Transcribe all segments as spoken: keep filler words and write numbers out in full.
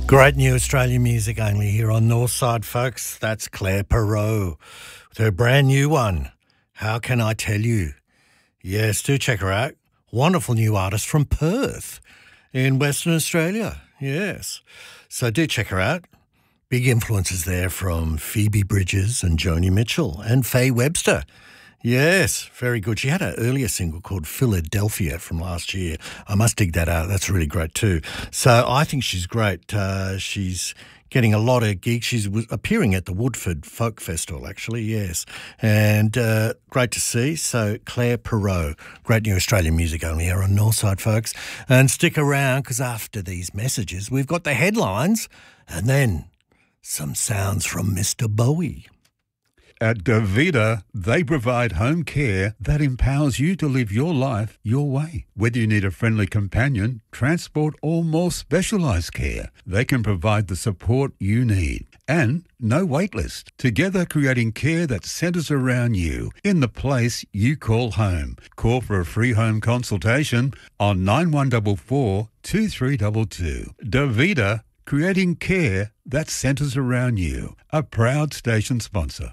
Great new Australian music only here on Northside, folks. That's Claire Perrault with her brand new one, How Can I Tell You? Yes, do check her out. Wonderful new artist from Perth in Western Australia. Yes. So do check her out. Big influences there from Phoebe Bridgers and Joni Mitchell and Faye Webster. Yes, very good. She had an earlier single called Philadelphia from last year. I must dig that out. That's really great too. So I think she's great. Uh, she's getting a lot of gigs. She's appearing at the Woodford Folk Festival, actually, yes. And uh, great to see. So Claire Perrault, great new Australian music only here on Northside, folks. And stick around because after these messages, we've got the headlines and then some sounds from Mister Bowie. At Davida, they provide home care that empowers you to live your life your way. Whether you need a friendly companion, transport or more specialised care, they can provide the support you need. And no wait list. Together creating care that centres around you in the place you call home. Call for a free home consultation on nine one four four, two three two two. Davida, creating care that centres around you. A proud station sponsor.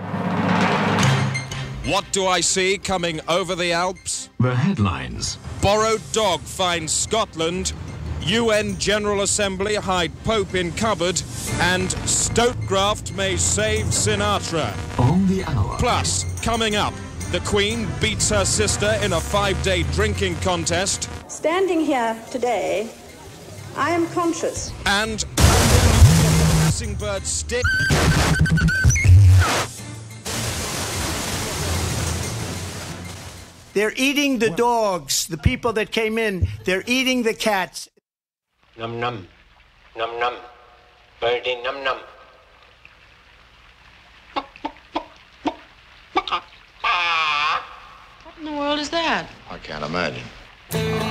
What do I see coming over the Alps? The headlines. Borrowed dog finds Scotland, U N General Assembly hide Pope in cupboard, and Stokegraft may save Sinatra. On the hour. Plus, coming up, the Queen beats her sister in a five-day drinking contest. Standing here today, I am conscious. And passing bird stick. They're eating the dogs, the people that came in. They're eating the cats. Num num, num num, birdie num num. What in the world is that? I can't imagine.